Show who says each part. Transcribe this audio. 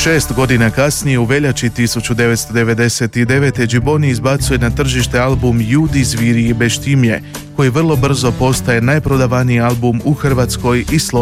Speaker 1: 6 godina kasnije, u veljači 1999. Gibboni izbacuje na tržište album Ljudi, zviri i beštimje, koji vrlo brzo postaje najprodavaniji album u Hrvatskoj i